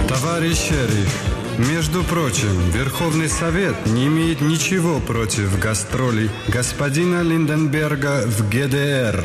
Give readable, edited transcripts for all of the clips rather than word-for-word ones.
Товарищ шериф, между прочим, Верховный Совет не имеет ничего против гастролей господина Lindenberger в ГДР.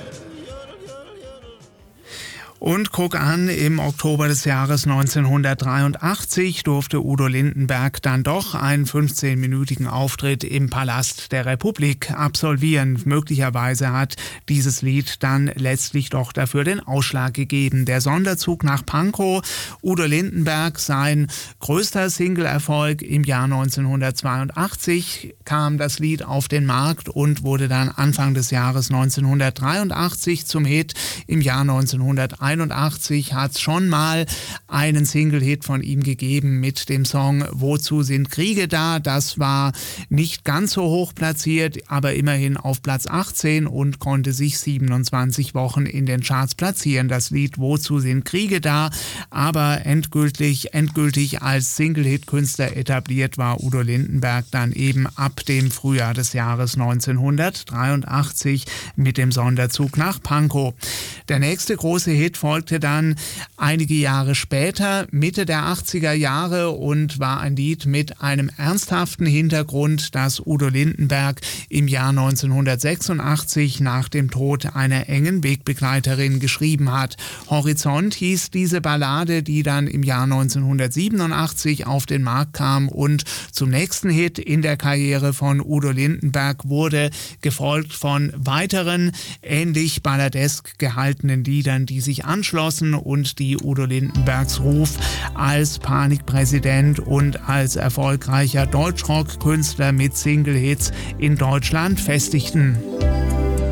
Und guck an, im Oktober des Jahres 1983 durfte Udo Lindenberg dann doch einen 15-minütigen Auftritt im Palast der Republik absolvieren. Möglicherweise hat dieses Lied dann letztlich doch dafür den Ausschlag gegeben. Der Sonderzug nach Pankow, Udo Lindenberg, sein größter Single-Erfolg im Jahr 1982, kam das Lied auf den Markt und wurde dann Anfang des Jahres 1983 zum Hit. Im Jahr 1981 hat es schon mal einen Single-Hit von ihm gegeben mit dem Song Wozu sind Kriege da? Das war nicht ganz so hoch platziert, aber immerhin auf Platz 18 und konnte sich 27 Wochen in den Charts platzieren. Das Lied Wozu sind Kriege da? Aber endgültig als Single-Hit-Künstler etabliert war Udo Lindenberg dann eben ab dem Frühjahr des Jahres 1983 mit dem Sonderzug nach Pankow. Der nächste große Hit folgte dann einige Jahre später, Mitte der 80er Jahre, und war ein Lied mit einem ernsthaften Hintergrund, das Udo Lindenberg im Jahr 1986 nach dem Tod einer engen Wegbegleiterin geschrieben hat. Horizont hieß diese Ballade, die dann im Jahr 1987 auf den Markt kam und zum nächsten Hit in der Karriere von Udo Lindenberg wurde, gefolgt von weiteren ähnlich balladesk gehaltenen Liedern, die sich anschlossen und die Udo Lindenbergs Ruf als Panikpräsident und als erfolgreicher Deutschrock-Künstler mit Single-Hits in Deutschland festigten.